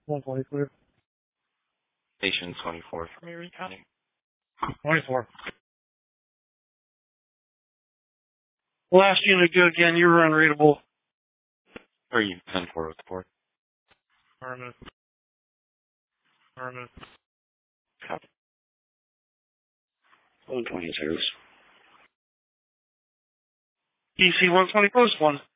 120 clear. Station 24 from Erie County. 24. Last unit, go again. You were unreadable. Are you 10-4 with the port? Affirmative. Affirmative. Copy. 120 service. EC 120 post 1.